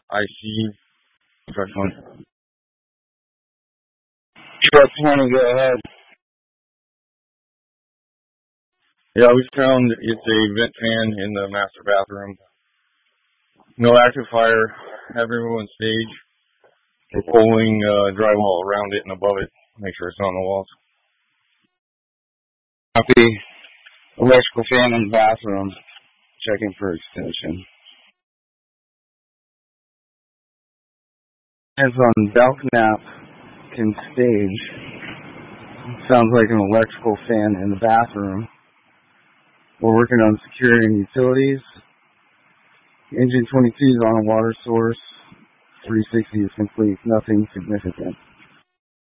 IC. Truck 20. Truck 20, go ahead. Yeah, we found it's a vent fan in the master bathroom. No active fire. Have everyone stage. We're pulling drywall around it and above it. Make sure it's on the walls. Copy. Electrical fan in the bathroom. Checking for extension. Hands on Belknap can stage. Sounds like an electrical fan in the bathroom. We're working on securing utilities. Engine 22 is on a water source. 360 is complete. Nothing significant.